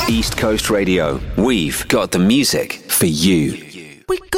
East Coast Radio. We've got the music for you. We go